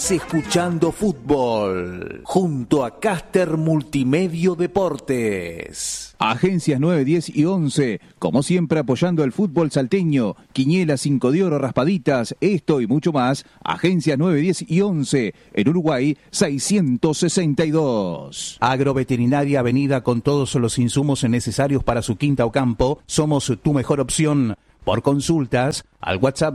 Estás escuchando fútbol junto a Caster Multimedio Deportes. Agencias 9, 10 y 11, como siempre apoyando el fútbol salteño. Quiniela 5 de oro, raspaditas, esto y mucho más. Agencias 9, 10 y 11, en Uruguay 662. Agroveterinaria Avenida, con todos los insumos necesarios para su quinta o campo. Somos tu mejor opción. Por consultas, al WhatsApp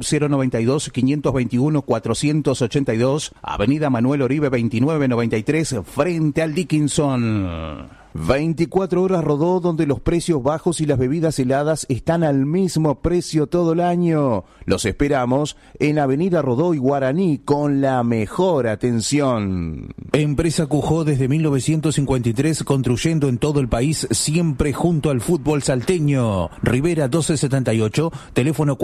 092-521-482, Avenida Manuel Oribe 2993, frente al Dickinson. 24 horas Rodó, donde los precios bajos y las bebidas heladas están al mismo precio todo el año. Los esperamos en Avenida Rodó y Guaraní, con la mejor atención. Empresa Cujó desde 1953, construyendo en todo el país, siempre junto al fútbol salteño. Rivera 1278, teléfono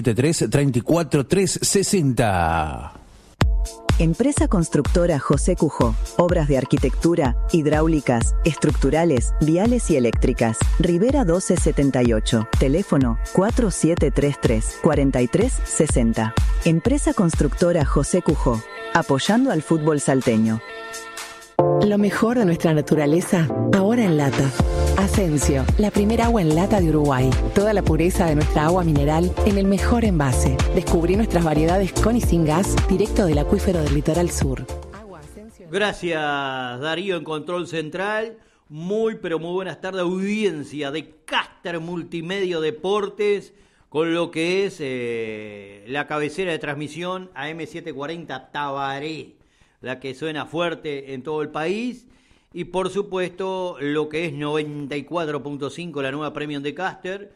473-34360. Empresa constructora José Cujó. Obras de arquitectura, hidráulicas, estructurales, viales y eléctricas. Rivera 1278. Teléfono 4733-4360. Empresa constructora José Cujó. Apoyando al fútbol salteño. Lo mejor de nuestra naturaleza, ahora en lata. Asensio, la primera agua en lata de Uruguay. Toda la pureza de nuestra agua mineral en el mejor envase. Descubrí nuestras variedades con y sin gas, directo del acuífero del litoral sur. Gracias, Darío, en Control Central. Muy, pero muy buenas tardes, audiencia de Caster Multimedio Deportes, con lo que es la cabecera de transmisión AM740 Tabaré, la que suena fuerte en todo el país. Y por supuesto, lo que es 94.5, la nueva Premium de Caster,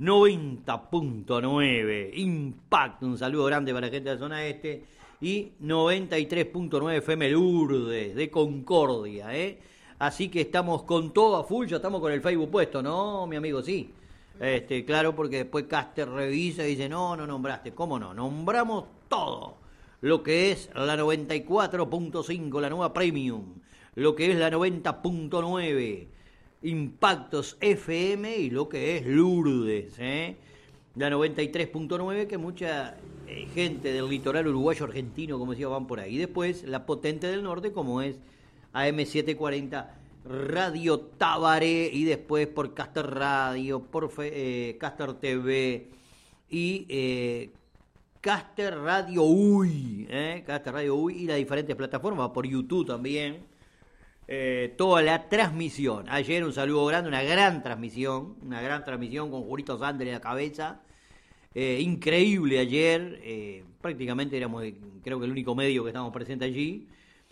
90.9 Impact, un saludo grande para la gente de la zona este, y 93.9 FM Lourdes de Concordia, Así que estamos con todo a full, ya estamos con el Facebook puesto, ¿no, mi amigo? Sí. Claro, porque después Caster revisa y dice, no nombraste. ¿Cómo no? Nombramos todo. Lo que es la 94.5, la nueva Premium, lo que es la 90.9 Impactos FM y lo que es Lourdes, la 93.9, que mucha gente del litoral uruguayo argentino, como decía, van por ahí. Y después la potente del norte, como es AM740 Radio Tabaré, y después por Caster Radio, por Caster TV y Caster Radio Uy, Caster Radio Uy, y las diferentes plataformas, por YouTube también. Toda la transmisión. Ayer un saludo grande, una gran transmisión con Jurito Sandler en la cabeza. Increíble ayer, prácticamente éramos, creo que el único medio que estábamos presentes allí.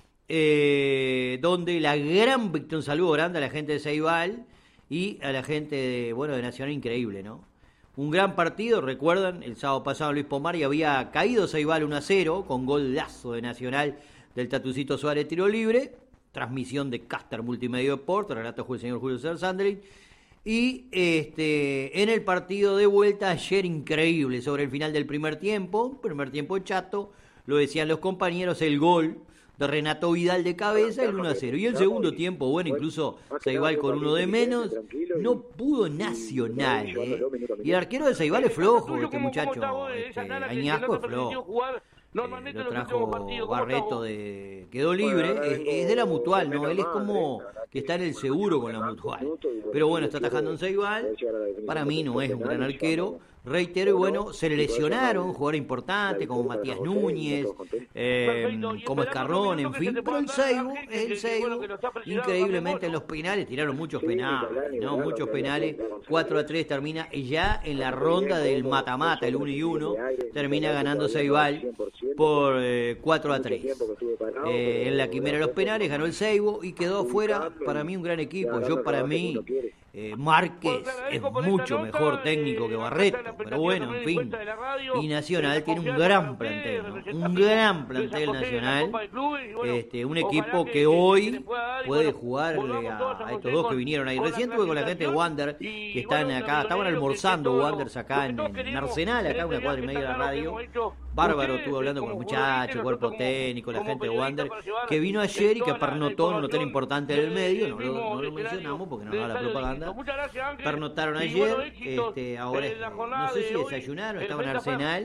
Donde un saludo grande a la gente de Ceibal y a la gente de Nacional, increíble, ¿no? Un gran partido, recuerdan, el sábado pasado Luis Pomar y había caído Ceibal 1-0 con golazo de Nacional del Tatucito Suárez, tiro libre. Transmisión de Caster Multimedia Deportes, relato el señor Julio César Sandling. Y en el partido de vuelta ayer, increíble, sobre el final del primer tiempo chato, lo decían los compañeros, el gol de Renato Vidal de cabeza, el 1-0. Y el segundo tiempo, incluso Ceibal con uno de menos, no pudo Nacional. Y el arquero de Ceibal es flojo, este muchacho, Añasco es flojo. Lo trajo Barreto, quedó libre, es de la Mutual, ¿no? Él es como que está en el seguro con la Mutual. Pero bueno, está atajando en Ceibal, para mí no es un gran arquero. Reitero, y se le lesionaron jugadores importantes como Matías Núñez, como Escarrón, en fin. Pero el Seibo, increíblemente en los penales, tiraron muchos penales, ¿no? Muchos penales. 4-3 termina ya en la ronda del mata-mata, el 1-1, termina ganando Ceibal por 4-3. En la quimera de los penales ganó el Seibo y quedó afuera, para mí un gran equipo. Para mí Márquez es mucho mejor técnico que Barreto, pero bueno, en fin. Y Nacional tiene un gran plantel, ¿no? Un gran plantel Nacional. Un equipo que hoy puede jugarle a estos dos que vinieron ahí. Recién tuve con la gente de Wander, que están acá, estaban almorzando Wanders acá en Arsenal, acá una cuadra y media de la radio. Bárbaro, estuve hablando con los muchachos, cuerpo técnico, la gente de Wander, que vino ayer y que pernotó en un hotel importante del medio, no lo mencionamos porque no da la propaganda. Pernotaron ayer, ahora no sé si desayunaron, estaban en Arsenal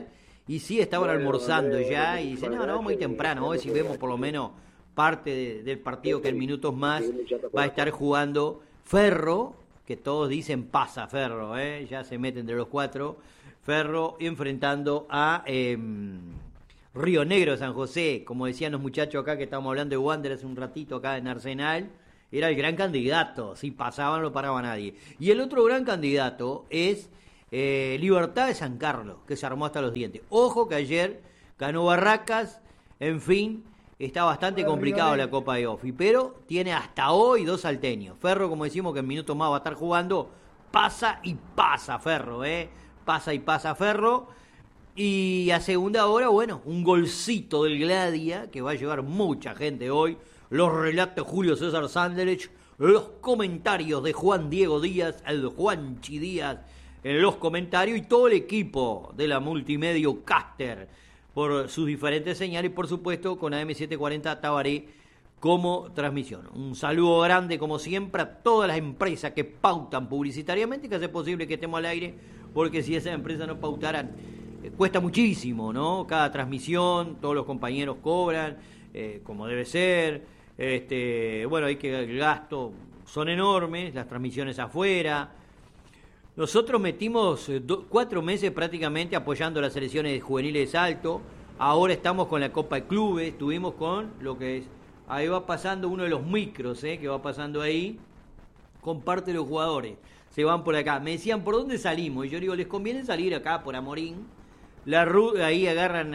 y sí estaban almorzando ya y dicen, no, muy temprano, hoy si vemos por lo menos parte del partido que en minutos más va a estar jugando Ferro, que todos dicen pasa Ferro, ya se mete entre los cuatro, Ferro enfrentando a Río Negro, San José, como decían los muchachos acá que estábamos hablando de Wander hace un ratito acá en Arsenal, era el gran candidato, si pasaban no paraba nadie. Y el otro gran candidato es Libertad de San Carlos, que se armó hasta los dientes. Ojo que ayer ganó Barracas, en fin, está bastante complicado la Copa de Ofi, pero tiene hasta hoy 2 salteños. Ferro, como decimos, que en minutos más va a estar jugando, pasa y pasa Ferro, pasa y pasa Ferro. Y a segunda hora, bueno, un golcito del Gladia, que va a llevar mucha gente hoy, los relatos de Julio César Sanderech, los comentarios de Juan Diego Díaz, el Juanchi Díaz, en los comentarios, y todo el equipo de la Multimedio Caster por sus diferentes señales, y por supuesto con AM740 Tabaré como transmisión. Un saludo grande como siempre a todas las empresas que pautan publicitariamente, que hace posible que estemos al aire, porque si esas empresas no pautaran, cuesta muchísimo, ¿no? Cada transmisión, todos los compañeros cobran, como debe ser, bueno, hay que el gasto son enormes, las transmisiones afuera. Nosotros metimos 4 meses prácticamente apoyando las selecciones juveniles de Salto. Ahora estamos con la Copa de Clubes, estuvimos con lo que es, ahí va pasando uno de los micros, que va pasando ahí, con parte de los jugadores. Se van por acá. Me decían, ¿por dónde salimos? Y yo digo, les conviene salir acá por Amorín. Ahí agarran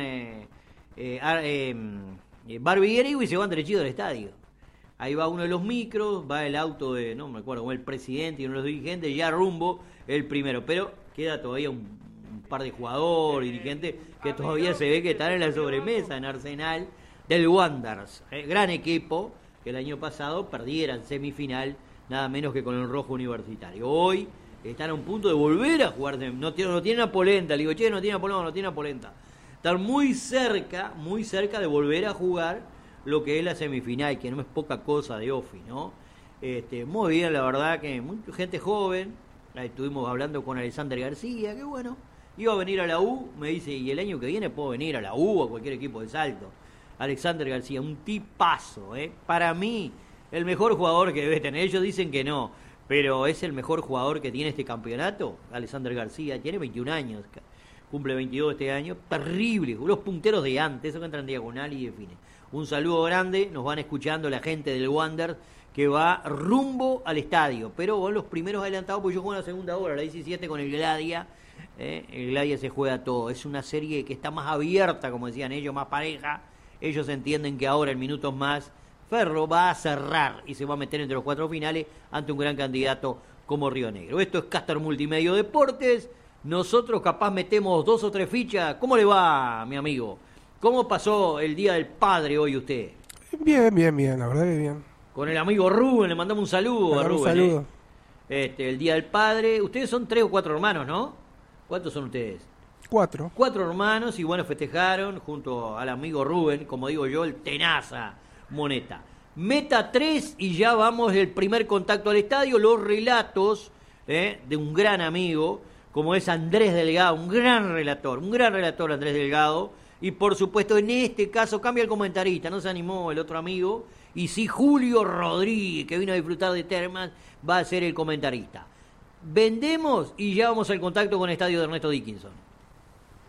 Barbiguera y se van derechito al estadio. Ahí va uno de los micros, va el auto de, no me acuerdo, como el presidente y uno de los dirigentes, ya rumbo el primero. Pero queda todavía un par de jugadores, dirigentes, que todavía se ve que están en la sobremesa en Arsenal del Wanderers. Gran equipo, que el año pasado perdieran semifinal, nada menos que con el Rojo Universitario. Hoy están a un punto de volver a jugar, no tienen a polenta, le digo, che, no tienen a polenta. Están muy cerca de volver a jugar lo que es la semifinal, que no es poca cosa de Ofi, ¿no? Muy bien, la verdad que mucha gente joven. Ahí estuvimos hablando con Alexander García, que bueno, iba a venir a la U, me dice, y el año que viene puedo venir a la U o a cualquier equipo de Salto. Alexander García, un tipazo, para mí, el mejor jugador que debe tener. Ellos dicen que no, pero es el mejor jugador que tiene este campeonato. Alexander García tiene 21 años, cumple 22 este año, terrible, los punteros de antes, esos que entran diagonal y definen. Un saludo grande, nos van escuchando la gente del Wander que va rumbo al estadio, pero bueno, los primeros adelantados, pues yo juego en la segunda hora, la 17 con el Gladia. El Gladia se juega todo, es una serie que está más abierta, como decían ellos, más pareja. Ellos entienden que ahora en minutos más Ferro va a cerrar y se va a meter entre los 4 finales ante un gran candidato como Río Negro. Esto es Caster Multimedio Deportes. Nosotros capaz metemos 2 o 3 fichas. ¿Cómo le va, mi amigo? ¿Cómo pasó el Día del Padre hoy usted? Bien, la verdad que bien. Con el amigo Rubén, le mandamos un saludo a Rubén. Un saludo. El Día del Padre. Ustedes son 3 o 4 hermanos, ¿no? ¿Cuántos son ustedes? 4. 4 hermanos y bueno, festejaron junto al amigo Rubén, como digo yo, el tenaza Moneta. Meta 3 y ya vamos el primer contacto al estadio. Los relatos de un gran amigo, como es Andrés Delgado, un gran relator Andrés Delgado. Y por supuesto, en este caso cambia el comentarista, no se animó el otro amigo. Y sí, Julio Rodríguez, que vino a disfrutar de Termas, va a ser el comentarista. Vendemos y ya vamos al contacto con el estadio de Ernesto Dickinson.